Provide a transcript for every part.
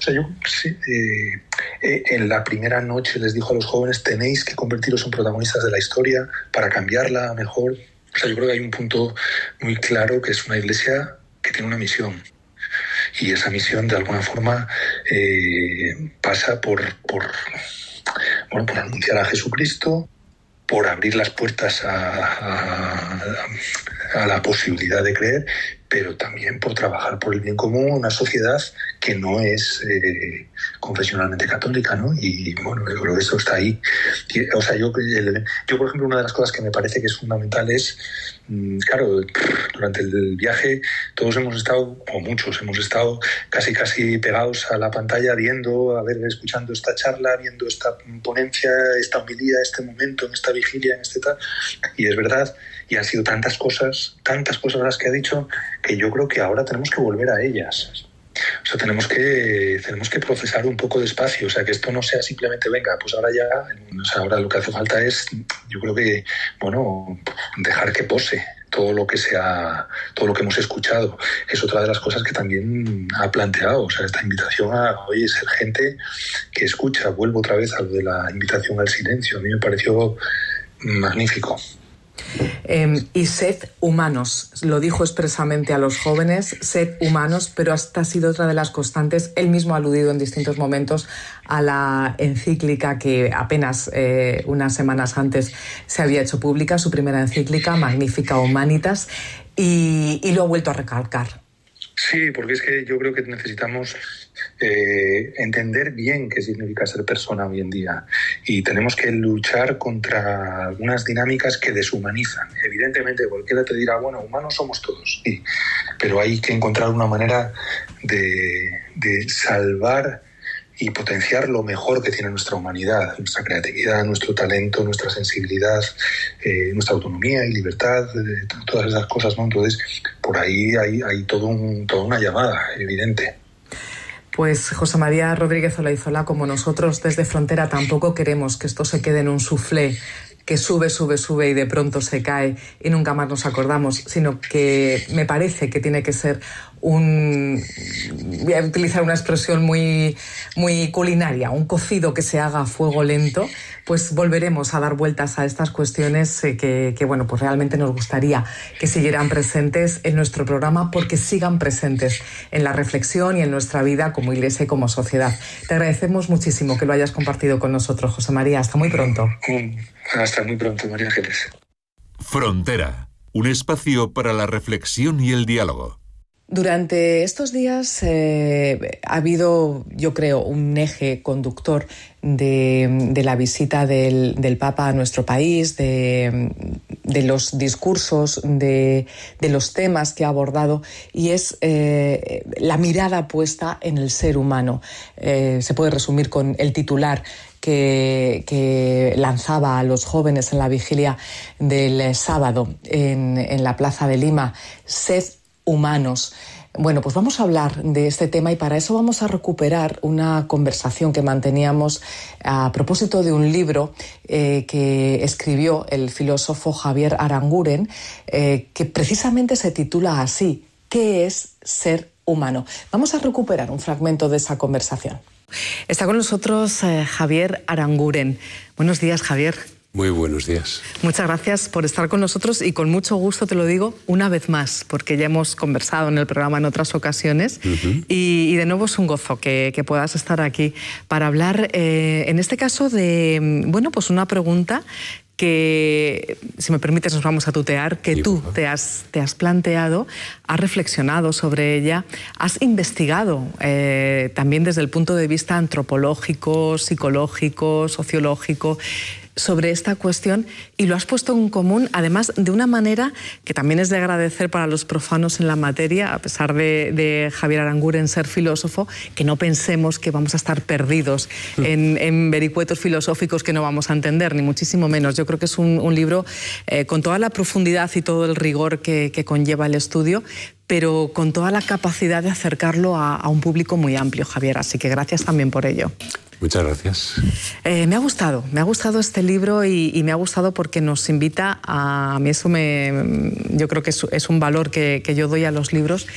sea, yo sí, en la primera noche les dijo a los jóvenes: tenéis que convertiros en protagonistas de la historia para cambiarla a mejor. O sea, yo creo que hay un punto muy claro, que es una iglesia que tiene una misión. Y esa misión, de alguna forma, pasa por anunciar a Jesucristo, por abrir las puertas a la posibilidad de creer, pero también por trabajar por el bien común en una sociedad que no es confesionalmente católica, ¿no? Y bueno, yo creo que eso está ahí. O sea, yo, por ejemplo, una de las cosas que me parece que es fundamental es, claro, durante el viaje todos hemos estado, o muchos hemos estado casi pegados a la pantalla, escuchando esta charla, viendo esta ponencia, esta homilía, este momento, en esta vigilia, en este tal. Y es verdad, y han sido tantas cosas las que ha dicho, que yo creo que ahora tenemos que volver a ellas. O sea, tenemos que procesar un poco despacio. O sea, que esto no sea simplemente, venga, pues ahora ya... O sea, ahora lo que hace falta es, yo creo que, bueno, dejar que pose todo lo que hemos escuchado. Es otra de las cosas que también ha planteado. O sea, esta invitación a, oye, ser gente que escucha. Vuelvo otra vez a lo de la invitación al silencio. A mí me pareció magnífico. Y sed humanos, lo dijo expresamente a los jóvenes, sed humanos, pero esta ha sido otra de las constantes. Él mismo ha aludido en distintos momentos a la encíclica que apenas unas semanas antes se había hecho pública, su primera encíclica, Magnificat Humanitas, y lo ha vuelto a recalcar. Sí, porque es que yo creo que necesitamos entender bien qué significa ser persona hoy en día, y tenemos que luchar contra algunas dinámicas que deshumanizan. Evidentemente cualquiera te dirá, bueno, humanos somos todos, sí, pero hay que encontrar una manera de salvar y potenciar lo mejor que tiene nuestra humanidad, nuestra creatividad, nuestro talento, nuestra sensibilidad, nuestra autonomía y libertad, todas esas cosas, ¿no? Entonces, por ahí hay toda una llamada evidente. Pues José María Rodríguez Olaizola, como nosotros desde Frontera tampoco queremos que esto se quede en un soufflé que sube y de pronto se cae y nunca más nos acordamos, sino que me parece que tiene que ser voy a utilizar una expresión muy, muy culinaria, un cocido que se haga a fuego lento. Pues volveremos a dar vueltas a estas cuestiones que bueno, pues realmente nos gustaría que siguieran presentes en nuestro programa, porque sigan presentes en la reflexión y en nuestra vida como iglesia y como sociedad. Te agradecemos muchísimo que lo hayas compartido con nosotros, José María. Hasta muy pronto. Hasta muy pronto, María Ángeles. Frontera, un espacio para la reflexión y el diálogo. Durante estos días ha habido, yo creo, un eje conductor de la visita del Papa a nuestro país, de los discursos, de los temas que ha abordado, y es la mirada puesta en el ser humano. Se puede resumir con el titular que lanzaba a los jóvenes en la vigilia del sábado en la Plaza de Lima: sed humanos. Bueno, pues vamos a hablar de este tema, y para eso vamos a recuperar una conversación que manteníamos a propósito de un libro que escribió el filósofo Javier Aranguren, que precisamente se titula así: ¿qué es ser humano? Vamos a recuperar un fragmento de esa conversación. Está con nosotros Javier Aranguren. Buenos días, Javier. Muy buenos días. Muchas gracias por estar con nosotros, y con mucho gusto te lo digo una vez más, porque ya hemos conversado en el programa en otras ocasiones, y de nuevo es un gozo que puedas estar aquí para hablar, en este caso, de pues una pregunta que, si me permites, nos vamos a tutear, que tú te has planteado, has reflexionado sobre ella, has investigado también desde el punto de vista antropológico, psicológico, sociológico, sobre esta cuestión, y lo has puesto en común, además de una manera que también es de agradecer para los profanos en la materia, a pesar de Javier Aranguren ser filósofo, que no pensemos que vamos a estar perdidos en vericuetos filosóficos que no vamos a entender, ni muchísimo menos. Yo creo que es un libro con toda la profundidad y todo el rigor que conlleva el estudio, pero con toda la capacidad de acercarlo a un público muy amplio, Javier. Así que gracias también por ello. Muchas gracias. Me ha gustado este libro, y me ha gustado porque nos invita a mí, yo creo que es un valor que yo doy a los libros,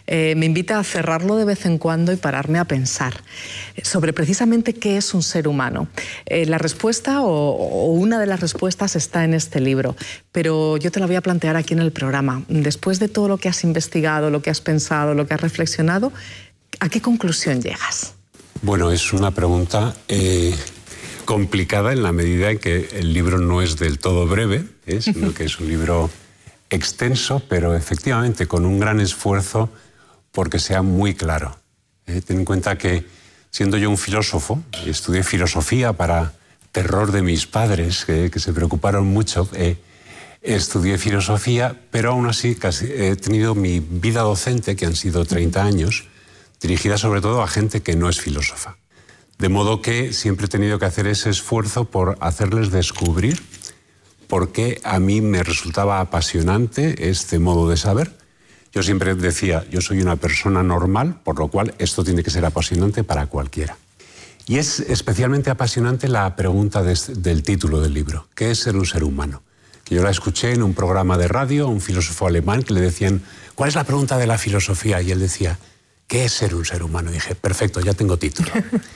me invita a cerrarlo de vez en cuando y pararme a pensar sobre precisamente qué es un ser humano. La respuesta o una de las respuestas está en este libro, pero yo te la voy a plantear aquí en el programa. Después de todo lo que has investigado, lo que has pensado, lo que has reflexionado, ¿a qué conclusión llegas? Bueno, es una pregunta complicada en la medida en que el libro no es del todo breve, sino que es un libro extenso, pero efectivamente con un gran esfuerzo porque sea muy claro. Ten en cuenta que, siendo yo un filósofo, y estudié filosofía para terror de mis padres, que se preocuparon mucho, estudié filosofía, pero aún así he tenido mi vida docente, que han sido 30 años, dirigida sobre todo a gente que no es filósofa. De modo que siempre he tenido que hacer ese esfuerzo por hacerles descubrir por qué a mí me resultaba apasionante este modo de saber. Yo siempre decía, yo soy una persona normal, por lo cual esto tiene que ser apasionante para cualquiera. Y es especialmente apasionante la pregunta del título del libro, ¿qué es ser un ser humano? Que yo la escuché en un programa de radio, a un filósofo alemán que le decían, ¿cuál es la pregunta de la filosofía? Y él decía, ¿qué es ser un ser humano? Y dije, perfecto, ya tengo título.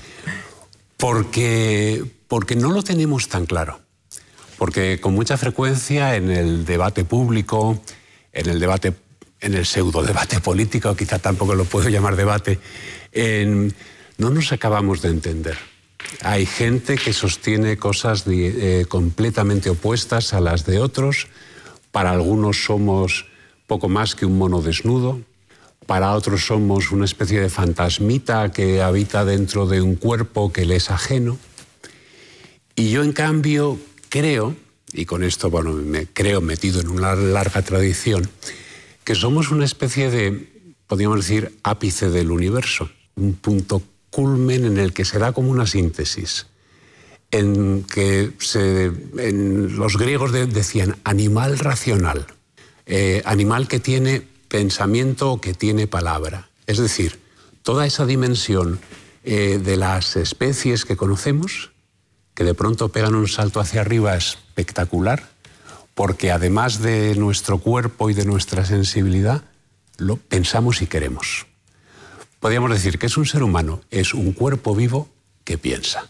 Porque no lo tenemos tan claro. Porque con mucha frecuencia en el debate público, en el pseudo-debate político, quizá tampoco lo puedo llamar debate, no nos acabamos de entender. Hay gente que sostiene cosas completamente opuestas a las de otros. Para algunos somos poco más que un mono desnudo. Para otros somos una especie de fantasmita que habita dentro de un cuerpo que le es ajeno. Y yo, en cambio, creo, y con esto me creo metido en una larga tradición, que somos una especie de, podríamos decir, ápice del universo, un punto culmen en el que se da como una síntesis, en que los griegos decían animal racional, animal que tiene pensamiento o que tiene palabra. Es decir, toda esa dimensión de las especies que conocemos, que de pronto pegan un salto hacia arriba espectacular, porque además de nuestro cuerpo y de nuestra sensibilidad, lo pensamos y queremos. Podríamos decir que es un ser humano, es un cuerpo vivo que piensa.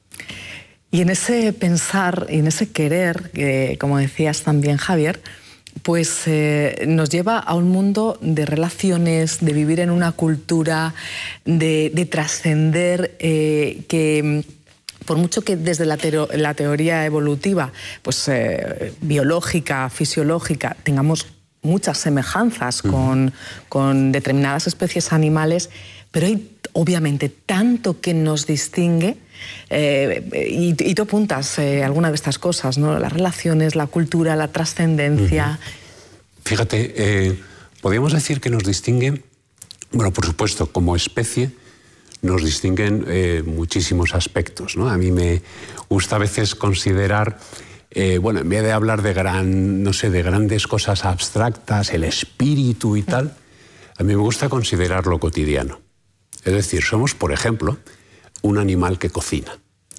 Y en ese pensar y en ese querer, que, como decías también, Javier, pues nos lleva a un mundo de relaciones, de vivir en una cultura, de trascender, que por mucho que desde la teoría evolutiva, pues biológica, fisiológica, tengamos muchas semejanzas con determinadas especies animales, pero hay obviamente tanto que nos distingue, y tú apuntas alguna de estas cosas, ¿no? Las relaciones, la cultura, la trascendencia. Fíjate, podríamos decir que nos distinguen, bueno, por supuesto, como especie, nos distinguen muchísimos aspectos, ¿no? A mí me gusta a veces considerar, bueno, en vez de hablar de grandes cosas abstractas, el espíritu y tal, a mí me gusta considerar lo cotidiano. Es decir, somos, por ejemplo, un animal que cocina.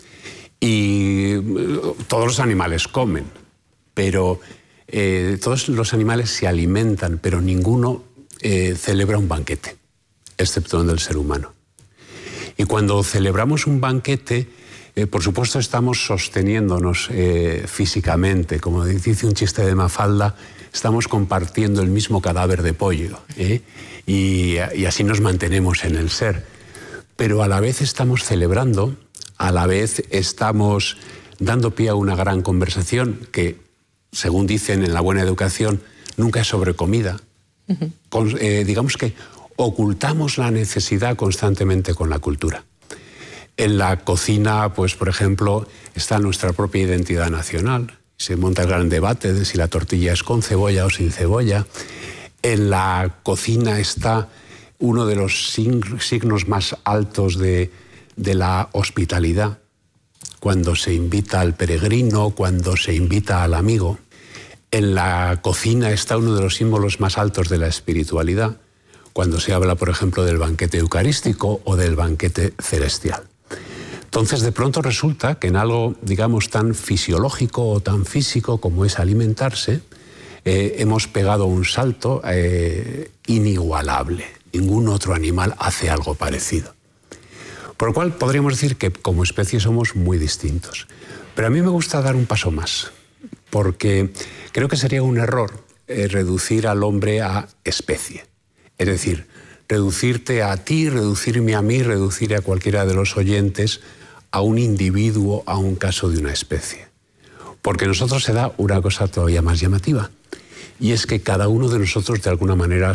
Y todos los animales comen, pero todos los animales se alimentan, pero ninguno celebra un banquete, excepto el del ser humano. Y cuando celebramos un banquete, por supuesto estamos sosteniéndonos físicamente. Como dice un chiste de Mafalda, estamos compartiendo el mismo cadáver de pollo, y así nos mantenemos en el ser. Pero a la vez estamos celebrando, a la vez estamos dando pie a una gran conversación que, según dicen en la buena educación, nunca es sobre comida. Digamos que ocultamos la necesidad constantemente con la cultura. En la cocina, pues, por ejemplo, está nuestra propia identidad nacional. Se monta el gran debate de si la tortilla es con cebolla o sin cebolla. En la cocina está uno de los signos más altos de la hospitalidad, cuando se invita al peregrino, cuando se invita al amigo. En la cocina está uno de los símbolos más altos de la espiritualidad, cuando se habla, por ejemplo, del banquete eucarístico o del banquete celestial. Entonces, de pronto resulta que en algo, digamos, tan fisiológico o tan físico como es alimentarse, hemos pegado un salto inigualable. ningún otro animal hace algo parecido. Por lo cual podríamos decir que como especie somos muy distintos. Pero a mí me gusta dar un paso más, porque creo que sería un error reducir al hombre a especie. Es decir, reducirte a ti, reducirme a mí, reducir a cualquiera de los oyentes a un individuo, a un caso de una especie. Porque en nosotros se da una cosa todavía más llamativa, y es que cada uno de nosotros de alguna manera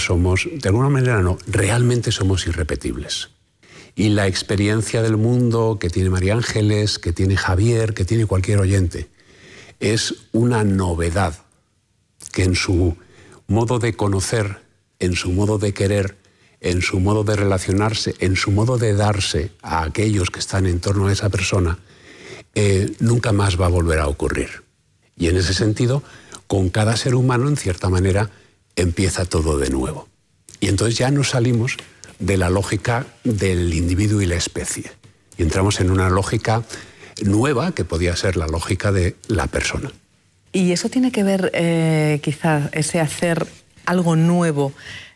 realmente somos irrepetibles. Y la experiencia del mundo que tiene María Ángeles, que tiene Javier, que tiene cualquier oyente, es una novedad que en su modo de conocer, en su modo de querer, en su modo de relacionarse, en su modo de darse a aquellos que están en torno a esa persona, nunca más va a volver a ocurrir. Y en ese sentido, con cada ser humano, en cierta manera, empieza todo de nuevo. Y entonces ya nos salimos de la lógica del individuo y la especie. Y entramos en una lógica nueva, que podía ser la lógica de la persona. Y eso tiene que ver, quizás, ese hacer algo nuevo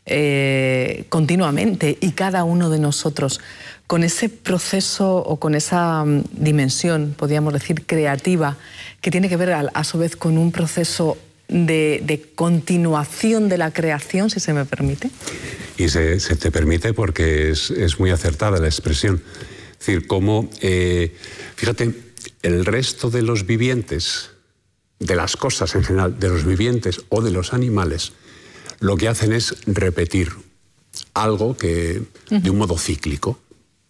continuamente, y cada uno de nosotros, con ese proceso o con esa dimensión, podríamos decir, creativa, que tiene que ver a su vez con un proceso de continuación de la creación, si se me permite. Y se te permite porque es muy acertada la expresión. Es decir, como, fíjate, el resto de los vivientes, de las cosas en general, de los vivientes o de los animales, lo que hacen es repetir algo que de un modo cíclico.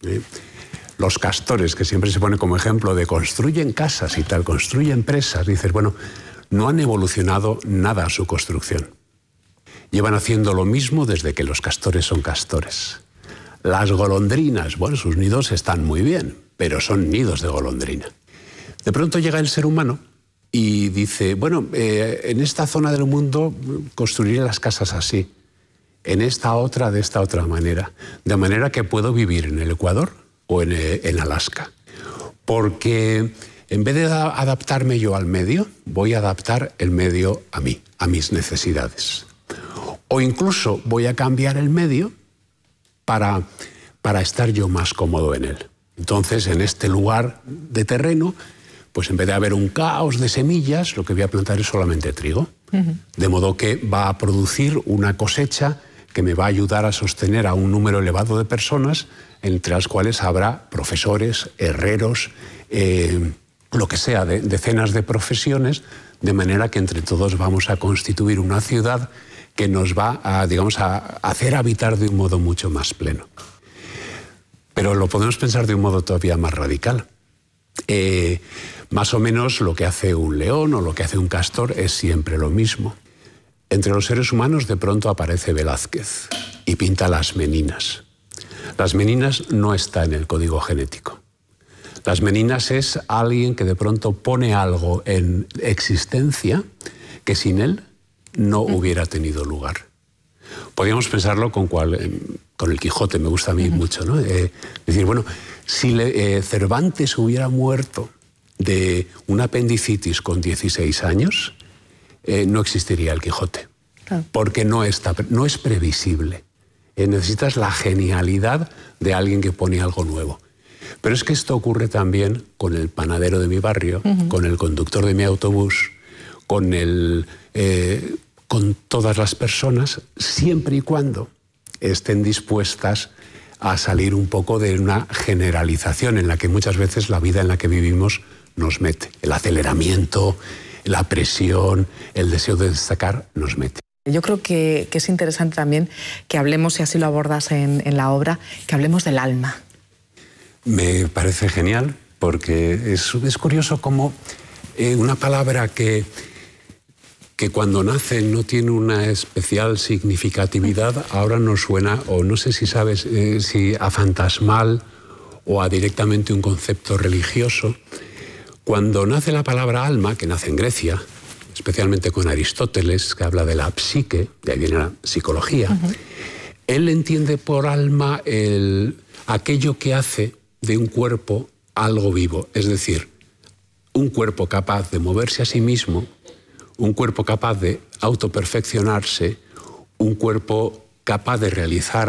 Los castores, que siempre se pone como ejemplo de construyen casas y tal, construyen presas, dices, bueno, no han evolucionado nada a su construcción. Llevan haciendo lo mismo desde que los castores son castores. Las golondrinas, bueno, sus nidos están muy bien, pero son nidos de golondrina. De pronto llega el ser humano y dice, bueno, en esta zona del mundo construiré las casas así, en esta otra de esta otra manera, de manera que puedo vivir en el Ecuador o en Alaska. Porque en vez de adaptarme yo al medio, voy a adaptar el medio a mí, a mis necesidades. O incluso voy a cambiar el medio para estar yo más cómodo en él. Entonces, en este lugar de terreno, pues en vez de haber un caos de semillas, lo que voy a plantar es solamente trigo. De modo que va a producir una cosecha que me va a ayudar a sostener a un número elevado de personas, entre las cuales habrá profesores, herreros, lo que sea, de decenas de profesiones, de manera que entre todos vamos a constituir una ciudad que nos va a, digamos, a hacer habitar de un modo mucho más pleno. Pero lo podemos pensar de un modo todavía más radical. Más o menos lo que hace un león o lo que hace un castor es siempre lo mismo. Entre los seres humanos de pronto aparece Velázquez y pinta las meninas. Las meninas no está en el código genético. Las meninas es alguien que de pronto pone algo en existencia que sin él no hubiera tenido lugar. Podríamos pensarlo con el Quijote, me gusta a mí mucho, ¿no? Decir, bueno, si Cervantes hubiera muerto de una apendicitis con 16 años, no existiría el Quijote, porque no es previsible. Necesitas la genialidad de alguien que pone algo nuevo. Pero es que esto ocurre también con el panadero de mi barrio, con el conductor de mi autobús, con todas las personas, siempre y cuando estén dispuestas a salir un poco de una generalización en la que muchas veces la vida en la que vivimos nos mete. El aceleramiento, la presión, el deseo de destacar nos mete. Yo creo que es interesante también que hablemos, y así lo abordas en la obra, que hablemos del alma. Me parece genial, porque es curioso cómo una palabra que cuando nace no tiene una especial significatividad, ahora nos suena, o no sé si sabes, si a fantasmal o a directamente un concepto religioso. Cuando nace la palabra alma, que nace en Grecia, especialmente con Aristóteles, que habla de la psique, de ahí viene la psicología, él entiende por alma aquello que hace de un cuerpo algo vivo, es decir, un cuerpo capaz de moverse a sí mismo, un cuerpo capaz de autoperfeccionarse, un cuerpo capaz de realizar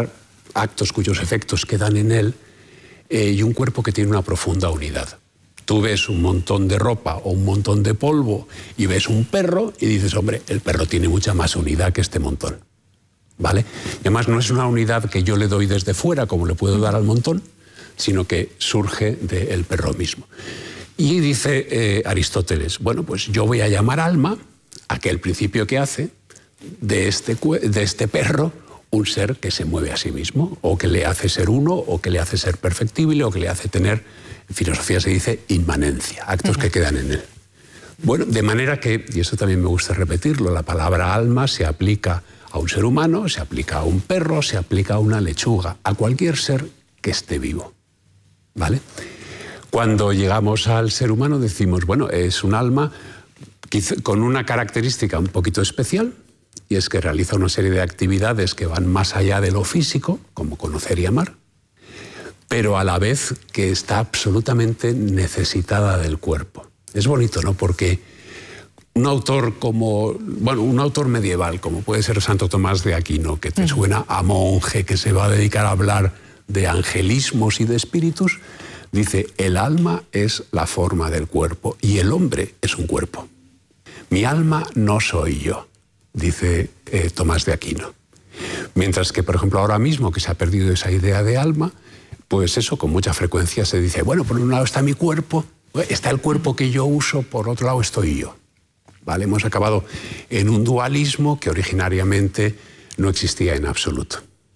actos cuyos efectos quedan en él, y un cuerpo que tiene una profunda unidad. Tú ves un montón de ropa o un montón de polvo y ves un perro y dices, hombre, el perro tiene mucha más unidad que este montón, ¿vale? Y además no es una unidad que yo le doy desde fuera, como le puedo dar al montón, sino que surge del perro mismo. Y dice Aristóteles, bueno, pues yo voy a llamar alma a aquel principio que hace de este perro un ser que se mueve a sí mismo, o que le hace ser uno, o que le hace ser perfectible, o que le hace tener, en filosofía se dice, inmanencia, actos que quedan en él. Bueno, de manera que, y eso también me gusta repetirlo, la palabra alma se aplica a un ser humano, se aplica a un perro, se aplica a una lechuga, a cualquier ser que esté vivo, ¿vale? Cuando llegamos al ser humano decimos, bueno, es un alma con una característica un poquito especial, y es que realiza una serie de actividades que van más allá de lo físico, como conocer y amar, pero a la vez que está absolutamente necesitada del cuerpo. Es bonito, ¿no? Porque un autor un autor medieval, como puede ser Santo Tomás de Aquino, que te suena a monje, que se va a dedicar a hablar de angelismos y de espíritus, dice, el alma es la forma del cuerpo y el hombre es un cuerpo. Mi alma no soy yo, dice Tomás de Aquino. Mientras que, por ejemplo, ahora mismo que se ha perdido esa idea de alma, pues eso con mucha frecuencia se dice, bueno, por un lado está mi cuerpo, está el cuerpo que yo uso, por otro lado estoy yo. ¿Vale? Hemos acabado en un dualismo que originariamente no existía en absoluto.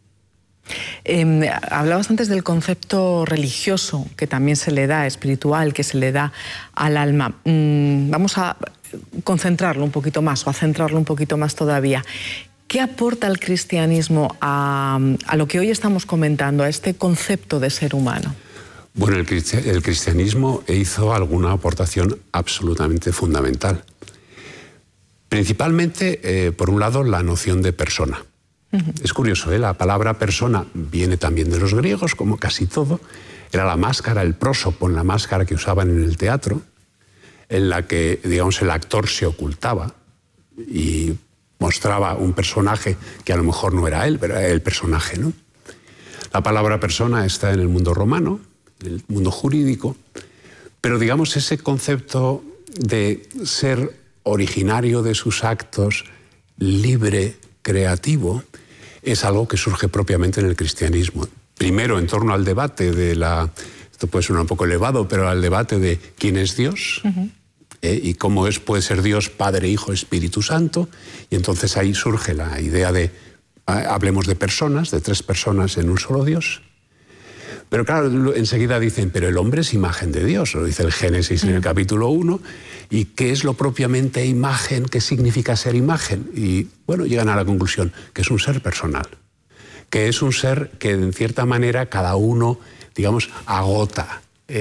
Hablabas antes del concepto religioso que también se le da, espiritual, que se le da al alma. Vamos a concentrarlo un poquito más o a centrarlo un poquito más todavía. ¿Qué aporta el cristianismo a lo que hoy estamos comentando, a este concepto de ser humano? Bueno, el cristianismo hizo alguna aportación absolutamente fundamental. Principalmente, por un lado, la noción de persona. Es curioso, ¿eh? La palabra persona viene también de los griegos, como casi todo. Era la máscara, el prosopon, la máscara que usaban en el teatro, en la que, digamos, el actor se ocultaba y mostraba un personaje que a lo mejor no era él, pero era el personaje, ¿no? La palabra persona está en el mundo romano, en el mundo jurídico, pero, digamos, ese concepto de ser originario de sus actos, libre, creativo, es algo que surge propiamente en el cristianismo. Primero, en torno al debate esto puede sonar un poco elevado, pero al debate de quién es Dios y cómo puede ser Dios Padre, Hijo, Espíritu Santo. Y entonces ahí surge la idea de, hablemos de personas, de tres personas en un solo Dios. Pero claro, enseguida dicen, pero el hombre es imagen de Dios, lo dice el Génesis en el capítulo 1, ¿y qué es lo propiamente imagen? ¿Qué significa ser imagen? Y bueno, llegan a la conclusión que es un ser personal, que es un ser que en cierta manera cada uno, digamos, agota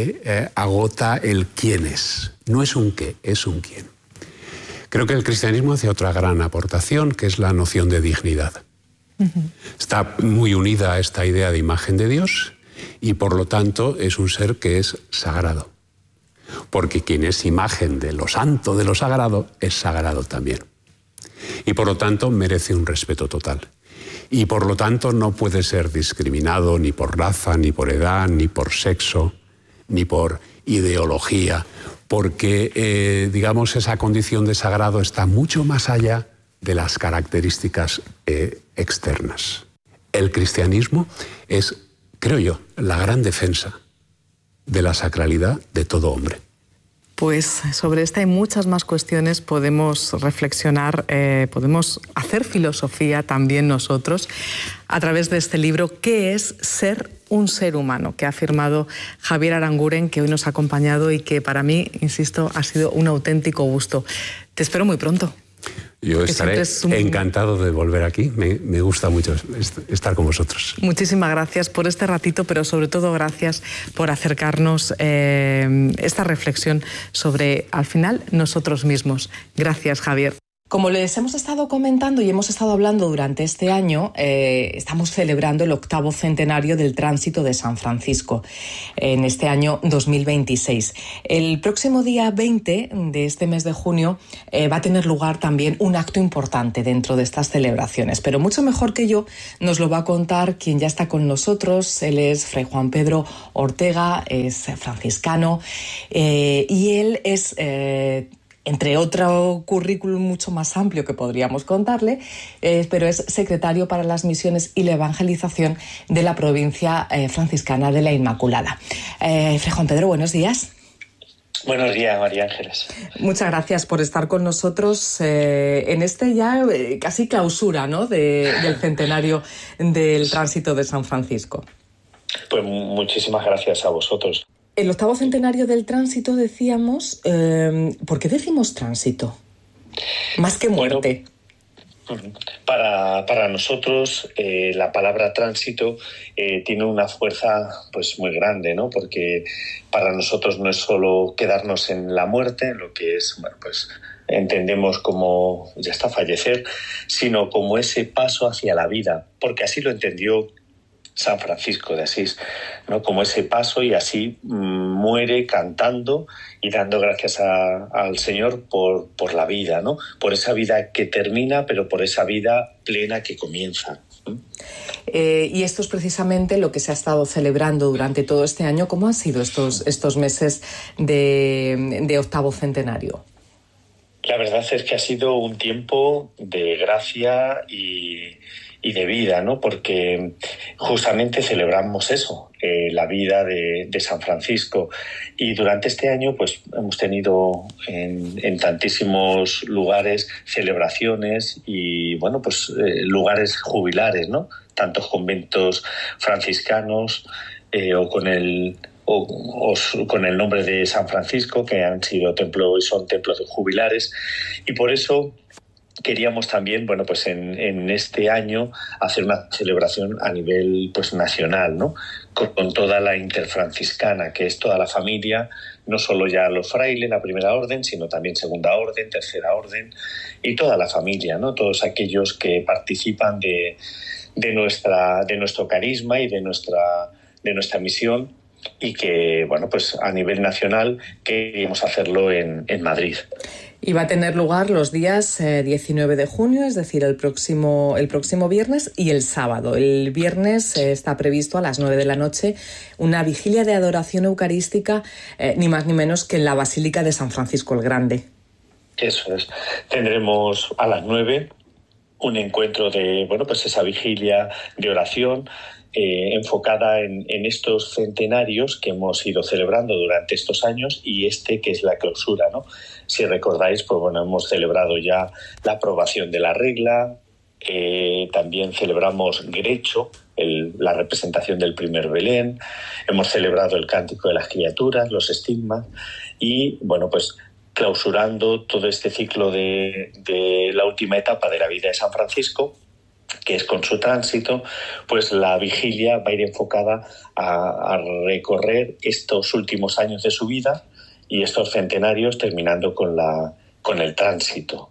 el quién es. No es un qué, es un quién. Creo que el cristianismo hace otra gran aportación, que es la noción de dignidad. Está muy unida a esta idea de imagen de Dios, y por lo tanto es un ser que es sagrado. Porque quien es imagen de lo santo, de lo sagrado, es sagrado también. Y por lo tanto merece un respeto total. Y por lo tanto no puede ser discriminado ni por raza, ni por edad, ni por sexo, ni por ideología. Porque, digamos, esa condición de sagrado está mucho más allá de las características externas. El cristianismo es, creo yo, la gran defensa de la sacralidad de todo hombre. Pues sobre esta y muchas más cuestiones podemos reflexionar, podemos hacer filosofía también nosotros a través de este libro, ¿Qué es ser un ser humano?, que ha firmado Javier Aranguren, que hoy nos ha acompañado y que para mí, insisto, ha sido un auténtico gusto. Te espero muy pronto. Yo estaré encantado de volver aquí. Me gusta mucho estar con vosotros. Muchísimas gracias por este ratito, pero sobre todo gracias por acercarnos esta reflexión sobre, al final, nosotros mismos. Gracias, Javier. Como les hemos estado comentando y hemos estado hablando durante este año, estamos celebrando el 8º centenario del tránsito de San Francisco en este año 2026. El próximo día 20 de este mes de junio va a tener lugar también un acto importante dentro de estas celebraciones, pero mucho mejor que yo nos lo va a contar quien ya está con nosotros. Él es Fray Juan Pedro Ortega, es franciscano y él es... entre otro currículum mucho más amplio que podríamos contarle, pero es secretario para las misiones y la evangelización de la provincia franciscana de la Inmaculada. Fray Juan Pedro, buenos días. Buenos días, María Ángeles. Muchas gracias por estar con nosotros en este ya casi clausura, ¿no?, del centenario del tránsito de San Francisco. Pues muchísimas gracias a vosotros. El 8º centenario del tránsito, decíamos, ¿por qué decimos tránsito? Más que muerte. Bueno, para nosotros la palabra tránsito tiene una fuerza pues muy grande, ¿no? Porque para nosotros no es solo quedarnos en la muerte, lo que es, bueno, pues entendemos como ya está fallecer, sino como ese paso hacia la vida, porque así lo entendió San Francisco de Asís, ¿no? Como ese paso, y así muere cantando y dando gracias al Señor por la vida, ¿no? Por esa vida que termina, pero por esa vida plena que comienza. Y esto es precisamente lo que se ha estado celebrando durante todo este año. ¿Cómo han sido estos meses de 8º centenario? La verdad es que ha sido un tiempo de gracia y de vida, ¿no? Porque justamente celebramos eso, la vida de San Francisco. Y durante este año pues hemos tenido en tantísimos lugares celebraciones y, bueno, pues lugares jubilares, ¿no? Tantos conventos franciscanos o con el nombre de San Francisco, que han sido templos y son templos jubilares. Y por eso queríamos también, bueno, pues en este año hacer una celebración a nivel pues nacional, ¿no? Con toda la interfranciscana, que es toda la familia, no solo ya los frailes, la primera orden, sino también segunda orden, tercera orden y toda la familia, ¿no? Todos aquellos que participan de nuestro carisma y de nuestra misión, y que, bueno, pues a nivel nacional queríamos hacerlo en Madrid. Y va a tener lugar los días 19 de junio, es decir, el próximo viernes y el sábado. El viernes está previsto a las 9 de la noche una vigilia de adoración eucarística, ni más ni menos que en la Basílica de San Francisco el Grande. Eso es. Tendremos a las 9 un encuentro de, bueno, pues esa vigilia de oración enfocada en estos centenarios que hemos ido celebrando durante estos años, y que es la clausura, ¿no? Si recordáis, pues bueno, hemos celebrado ya la aprobación de la regla, también celebramos Grecho, la representación del primer Belén, hemos celebrado el Cántico de las Criaturas, los estigmas, y bueno, pues clausurando todo este ciclo de la última etapa de la vida de San Francisco, que es con su tránsito, pues la vigilia va a ir enfocada a recorrer estos últimos años de su vida y estos centenarios, terminando con el tránsito.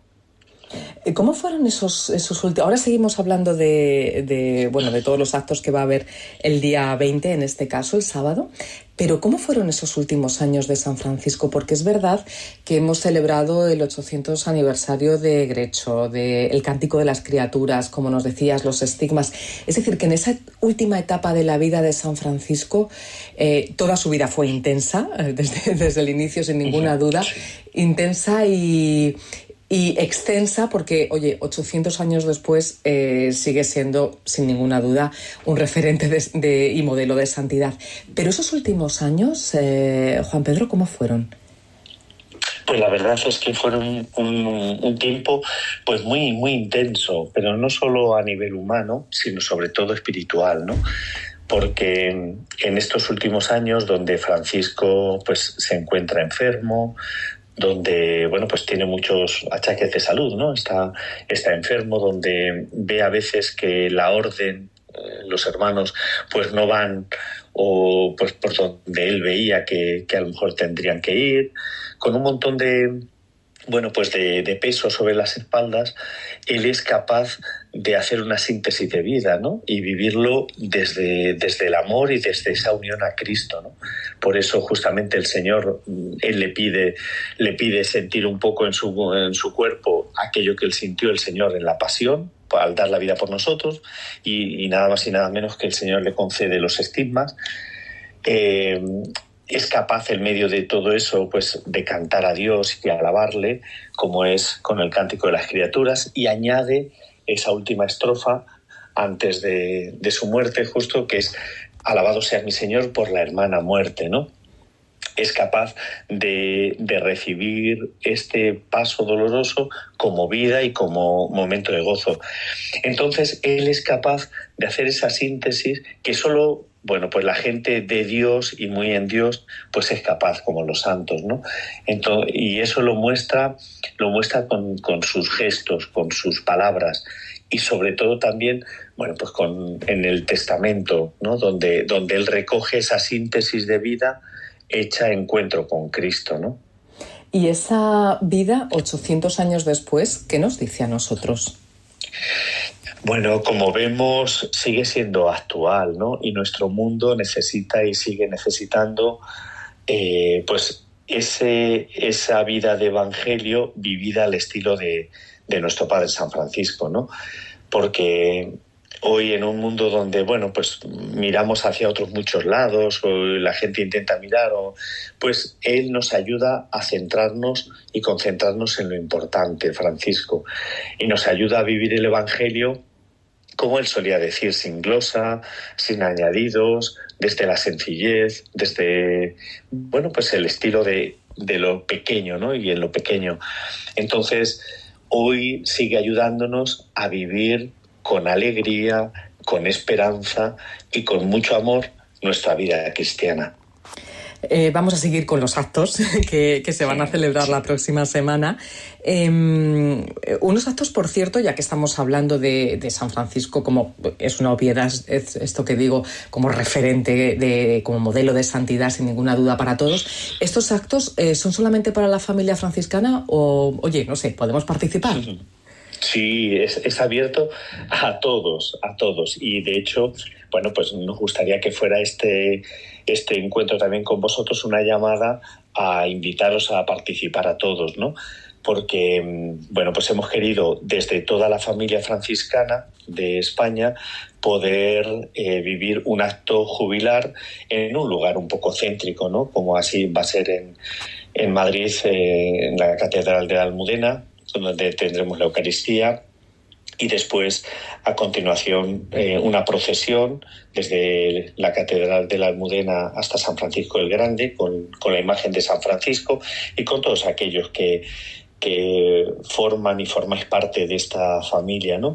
¿Cómo fueron esos últimos? Ahora seguimos hablando de todos los actos que va a haber el día 20, en este caso, el sábado. Pero ¿cómo fueron esos últimos años de San Francisco? Porque es verdad que hemos celebrado el 800 aniversario de Grecho, del Cántico de las Criaturas, como nos decías, los estigmas. Es decir, que en esa última etapa de la vida de San Francisco, toda su vida fue intensa, desde el inicio, sin ninguna duda, intensa y extensa, porque, oye, 800 años después sigue siendo, sin ninguna duda, un referente y modelo de santidad. Pero esos últimos años, Juan Pedro, ¿cómo fueron? Pues la verdad es que fueron un tiempo pues muy, muy intenso, pero no solo a nivel humano, sino sobre todo espiritual, ¿no? Porque en estos últimos años, donde Francisco pues se encuentra enfermo, donde, bueno, pues tiene muchos achaques de salud, ¿no? Está enfermo, donde ve a veces que la orden, los hermanos, pues no van, o pues por donde él veía que a lo mejor tendrían que ir, con un montón de bueno, pues de peso sobre las espaldas, él es capaz de hacer una síntesis de vida, ¿no? Y vivirlo desde el amor y desde esa unión a Cristo, ¿no? Por eso justamente el Señor, él le pide sentir un poco en su cuerpo aquello que él sintió el Señor en la pasión, al dar la vida por nosotros, y nada más y nada menos que el Señor le concede los estigmas. Es capaz, en medio de todo eso, pues de cantar a Dios y alabarle, como es con el Cántico de las Criaturas, y añade esa última estrofa antes de su muerte, justo, que es: alabado sea mi Señor por la hermana muerte, ¿no? Es capaz de recibir este paso doloroso como vida y como momento de gozo. Entonces, él es capaz de hacer esa síntesis que solo, bueno, pues la gente de Dios y muy en Dios, pues es capaz, como los santos, ¿no? Entonces, y eso lo muestra con sus gestos, con sus palabras, y sobre todo también, bueno, pues en el testamento, ¿no? Donde él recoge esa síntesis de vida hecha encuentro con Cristo, ¿no? Y esa vida, 800 años después, ¿qué nos dice a nosotros? Bueno, como vemos, sigue siendo actual, ¿no? Y nuestro mundo necesita y sigue necesitando pues esa vida de evangelio vivida al estilo de nuestro Padre San Francisco, ¿no? Porque hoy, en un mundo donde, bueno, pues miramos hacia otros muchos lados, o la gente intenta mirar, pues él nos ayuda a centrarnos y concentrarnos en lo importante, Francisco, y nos ayuda a vivir el evangelio, como él solía decir, sin glosa, sin añadidos, desde la sencillez, desde, bueno, pues el estilo de lo pequeño, ¿no? Y en lo pequeño. Entonces, hoy sigue ayudándonos a vivir con alegría, con esperanza y con mucho amor nuestra vida cristiana. Vamos a seguir con los actos que se van a celebrar la próxima semana. Unos actos, por cierto, ya que estamos hablando de San Francisco, como es una obviedad, es esto que digo, como referente, como modelo de santidad, sin ninguna duda para todos. ¿Estos actos son solamente para la familia franciscana o, oye, no sé, podemos participar? Sí, es abierto a todos. Y de hecho, bueno, pues nos gustaría que fuera este encuentro también con vosotros una llamada a invitaros a participar a todos, ¿no? Porque, bueno, pues hemos querido desde toda la familia franciscana de España poder vivir un acto jubilar en un lugar un poco céntrico, ¿no? Como así va a ser en Madrid, en la Catedral de la Almudena, donde tendremos la Eucaristía, y después, a continuación, una procesión desde la Catedral de la Almudena hasta San Francisco el Grande, con la imagen de San Francisco y con todos aquellos que forman y formáis parte de esta familia, ¿no?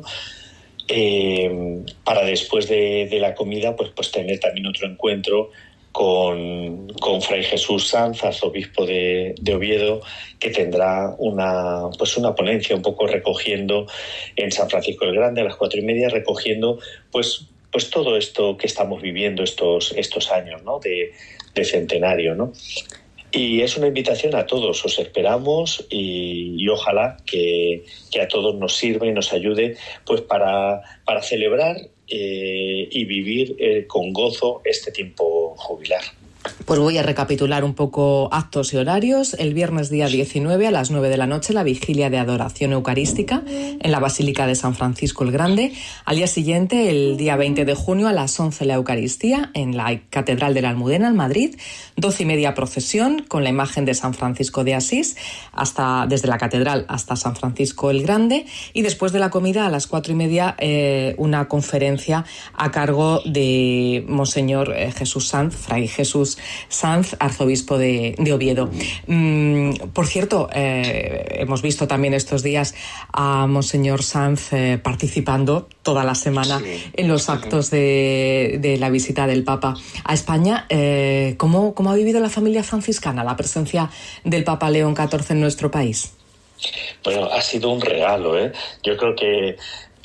Para después de la comida, pues tener también otro encuentro con Fray Jesús Sanz, arzobispo de Oviedo, que tendrá una ponencia un poco recogiendo en San Francisco el Grande a las 4:30, recogiendo pues todo esto que estamos viviendo estos años, ¿no? de centenario, ¿no? Y es una invitación a todos, os esperamos y ojalá que a todos nos sirva y nos ayude pues para celebrar y vivir con gozo este tiempo jubilar. Pues voy a recapitular un poco actos y horarios. El viernes día 19 a las 9 de la noche la vigilia de adoración eucarística en la Basílica de San Francisco el Grande. Al día siguiente, el día 20 de junio a las 11 la Eucaristía en la Catedral de la Almudena en Madrid. 12:30 procesión con la imagen de San Francisco de Asís desde la Catedral hasta San Francisco el Grande. Y después de la comida a las 4:30 una conferencia a cargo de Monseñor Jesús Sanz, Fray Jesús Sanz, arzobispo de Oviedo. Por cierto, hemos visto también estos días a Monseñor Sanz participando toda la semana en los actos de la visita del Papa a España. ¿Cómo ha vivido la familia franciscana la presencia del Papa León XIV en nuestro país? Bueno, ha sido un regalo, ¿eh? Yo creo que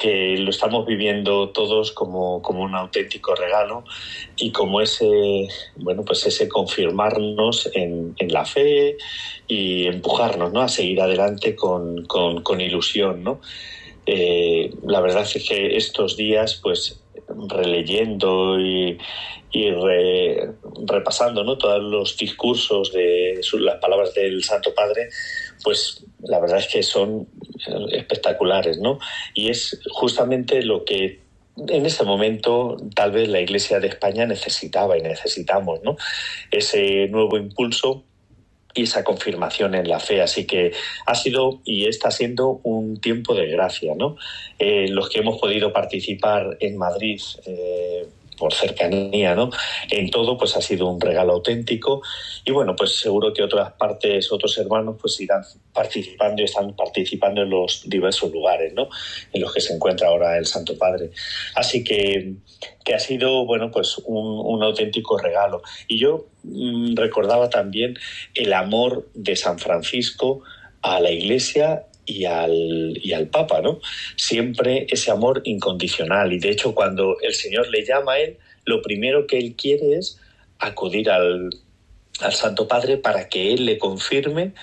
que lo estamos viviendo todos como un auténtico regalo y como ese confirmarnos en la fe y empujarnos, ¿no?, a seguir adelante con ilusión, ¿no? La verdad es que estos días, pues releyendo y repasando, ¿no?, todos los discursos de las palabras del Santo Padre, pues la verdad es que son espectaculares, ¿no? Y es justamente lo que en este momento tal vez la Iglesia de España necesitaba y necesitamos, ¿no? Ese nuevo impulso y esa confirmación en la fe. Así que ha sido y está siendo un tiempo de gracia, ¿no? Los que hemos podido participar en Madrid por cercanía, ¿no?, en todo, pues ha sido un regalo auténtico. Y bueno, pues seguro que otras partes, otros hermanos, pues irán participando y están participando en los diversos lugares, ¿no?, en los que se encuentra ahora el Santo Padre. Así que ha sido, bueno, pues un auténtico regalo. Y yo recordaba también el amor de San Francisco a la Iglesia y al Papa, ¿no? Siempre ese amor incondicional. Y de hecho, cuando el Señor le llama a él, lo primero que él quiere es acudir al Santo Padre para que él le confirme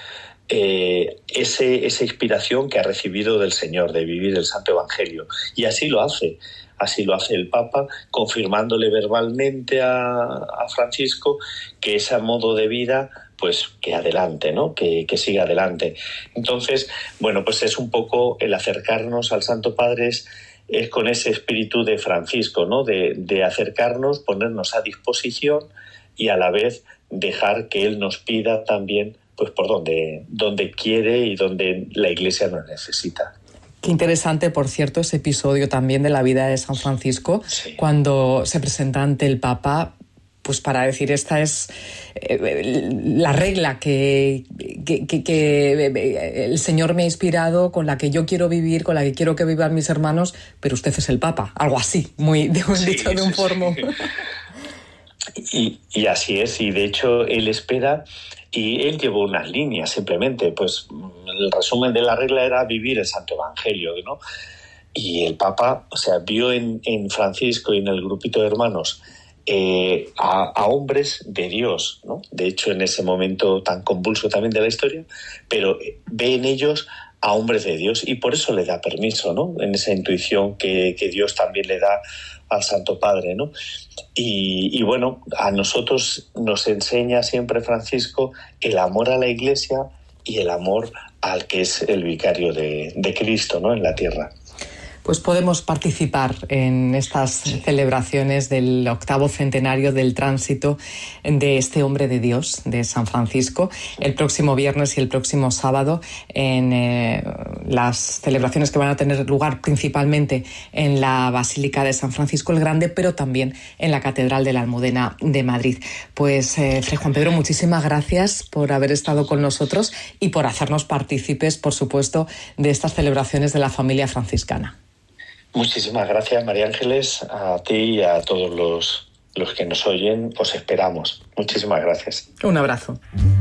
esa inspiración que ha recibido del Señor de vivir el Santo Evangelio. Y así lo hace el Papa, confirmándole verbalmente a Francisco que ese modo de vida, pues que adelante, ¿no?, que siga adelante. Entonces, bueno, pues es un poco el acercarnos al Santo Padre, es con ese espíritu de Francisco, ¿no?, de acercarnos, ponernos a disposición y a la vez dejar que él nos pida también, pues por donde quiere y donde la Iglesia nos necesita. Qué interesante, por cierto, ese episodio también de la vida de San Francisco, sí, cuando se presenta ante el Papa, pues para decir, esta es la regla que el Señor me ha inspirado, con la que yo quiero vivir, con la que quiero que vivan mis hermanos, pero usted es el Papa, algo así, dicho de un forma. Y así es, y de hecho él espera, y él llevó unas líneas simplemente, pues el resumen de la regla era vivir el Santo Evangelio, ¿no? Y el Papa, o sea, vio en Francisco y en el grupito de hermanos a hombres de Dios, ¿no? De hecho, en ese momento tan convulso también de la historia, pero ve en ellos a hombres de Dios y por eso le da permiso, ¿no?, en esa intuición que Dios también le da al Santo Padre, ¿no? Y bueno, a nosotros nos enseña siempre Francisco el amor a la Iglesia y el amor al que es el vicario de Cristo, ¿no?, en la tierra. Pues podemos participar en estas celebraciones del 8º centenario del tránsito de este hombre de Dios, de San Francisco, el próximo viernes y el próximo sábado, en las celebraciones que van a tener lugar principalmente en la Basílica de San Francisco el Grande, pero también en la Catedral de la Almudena de Madrid. Pues, Fray Juan Pedro, muchísimas gracias por haber estado con nosotros y por hacernos partícipes, por supuesto, de estas celebraciones de la familia franciscana. Muchísimas gracias, María Ángeles, a ti y a todos los que nos oyen. Os esperamos. Muchísimas gracias. Un abrazo.